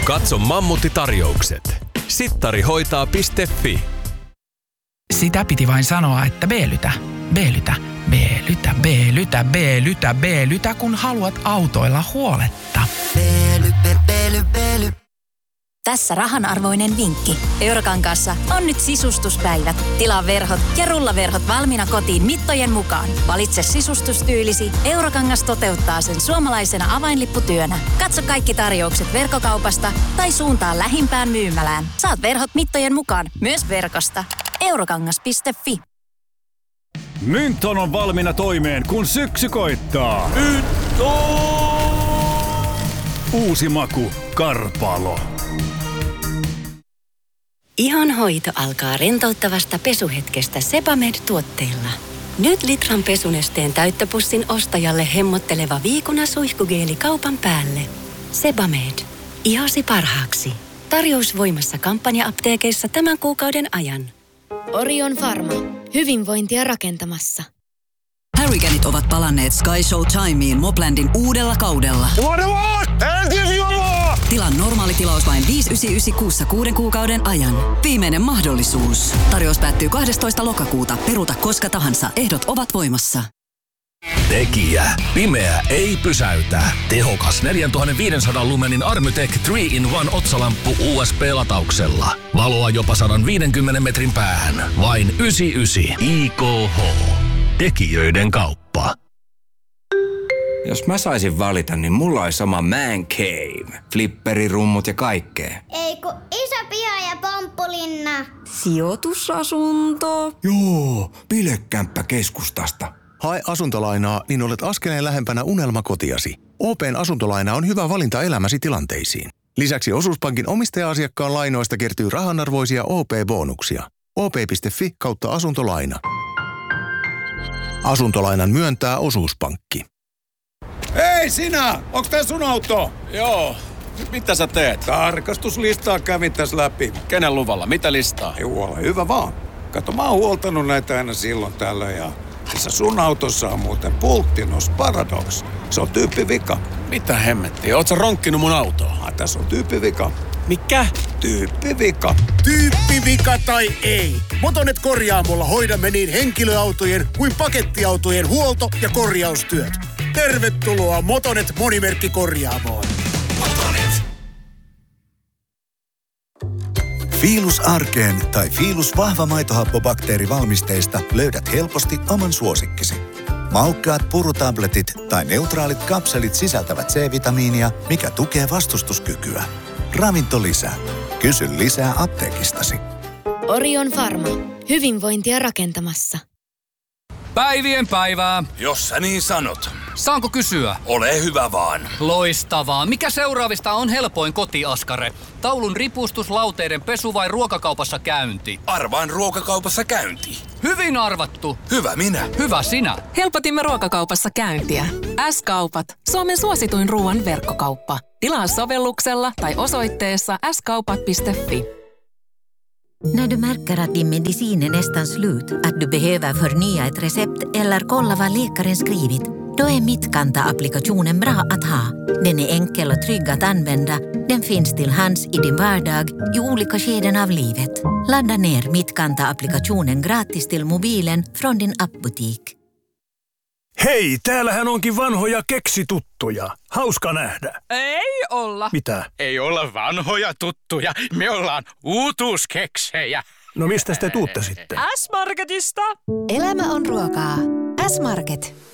Katso Mammutti-tarjoukset. Sittarihoitaa.fi. Sitä piti vain sanoa, että B-lytä, kun haluat autoilla huoletta. Tässä rahanarvoinen vinkki. Eurokankaassa on nyt sisustuspäivät. Tilaa verhot ja rullaverhot valmiina kotiin mittojen mukaan. Valitse sisustustyylisi. Eurokangas toteuttaa sen suomalaisena avainlipputyönä. Katso kaikki tarjoukset verkkokaupasta tai suuntaa lähimpään myymälään. Saat verhot mittojen mukaan myös verkosta. Eurokangas.fi. Mynton on valmiina toimeen, kun syksy koittaa. Uusi maku, Karpalo. Ihonhoito alkaa rentouttavasta pesuhetkestä Sebamed-tuotteilla. Nyt litran pesunesteen täyttöpussin ostajalle hemmotteleva viikuna suihkugeeli kaupan päälle. Sebamed. Ihosi parhaaksi. Tarjous voimassa kampanja-apteekeissa tämän kuukauden ajan. Orion Pharma. Hyvinvointia rakentamassa. Hurricaneit ovat palanneet Sky Show Timeen Moplandin uudella kaudella. Tilaa normaali tilaus vain 5,99 6 kuukauden ajan. Viimeinen mahdollisuus. Tarjous päättyy 12. lokakuuta. Peruuta koska tahansa. Ehdot ovat voimassa. Tekijä. Pimeä ei pysäytä. Tehokas 4500 lumenin Armytech 3-in-1 otsalamppu USB-latauksella. Valoa jopa 150 metrin päähän. Vain 99 IKH. Tekijöiden kauppa. Jos mä saisin valita, niin mulla olisi sama man cave. Flipperi, rummut ja kaikkea. Ei kun iso piha ja pomppulinna. Sijoitusasunto. Joo, bilekämppä keskustasta. Hae asuntolainaa, niin olet askeleen lähempänä unelmakotiasi. OP:n asuntolaina on hyvä valinta elämäsi tilanteisiin. Lisäksi Osuuspankin omistaja-asiakkaan lainoista kertyy rahanarvoisia OP-bonuksia. op.fi/asuntolaina. Asuntolainan myöntää Osuuspankki. Hei sinä! Onks tää sun auto? Joo. Mitä sä teet? Tarkastuslistaa kävin tässä läpi. Kenen luvalla? Mitä listaa? Ei ole hyvä vaan. Kato, mä oon huoltanut näitä aina silloin tällöin ja tässä sun autossa on muuten Pulttinos Paradox. Se on tyyppivika. Mitä hemmettiä? Oot sä ronkkinut mun autoa? Tässä on tyyppivika. Mikä? Tyyppivika. Tyyppivika tai ei. Motonet Korjaamolla hoidamme niin henkilöautojen kuin pakettiautojen huolto- ja korjaustyöt. Tervetuloa Motonet Monimerkkikorjaamoon. Motonet. Fiilus Arkeen tai Fiilus vahva maitohappobakteerivalmisteista löydät helposti oman suosikkisi. Maukkaat purutabletit tai neutraalit kapselit sisältävät C-vitamiinia, mikä tukee vastustuskykyä. Ravintolisä. Kysy lisää apteekistasi. Orion Pharma. Hyvinvointia rakentamassa. Päivien päivää. Jos sä niin sanot. Saanko kysyä? Ole hyvä vaan. Loistavaa. Mikä seuraavista on helpoin kotiaskare? Taulun ripustus, lauteiden pesu vai ruokakaupassa käynti? Arvaan ruokakaupassa käynti. Hyvin arvattu. Hyvä minä. Hyvä sinä. Helpotimme ruokakaupassa käyntiä. S-kaupat. Suomen suosituin ruoan verkkokauppa. Tilaa sovelluksella tai osoitteessa skaupat.fi. När du märker att din medicin är nästan slut, att du behöver förnya ett recept eller kolla vad läkaren skrivit, då är Mittkanta-applikationen bra att ha. Den är enkel och trygg att använda. Den finns till hands i din vardag i olika skeden av livet. Ladda ner Mittkanta-applikationen gratis till mobilen från din appbutik. Hei, täällähän onkin vanhoja keksituttuja. Hauska nähdä. Ei olla. Mitä? Ei olla vanhoja tuttuja. Me ollaan uutuuskeksejä. No mistä te tuutte sitten? S-Marketista. Elämä on ruokaa. S-Market.